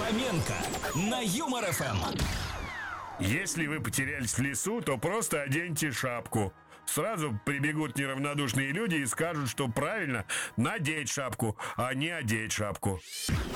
Фоменко на Юмор ФМ. Если вы потерялись в лесу, то просто оденьте шапку. Сразу прибегут неравнодушные люди и скажут, что правильно надеть шапку, а не одеть шапку.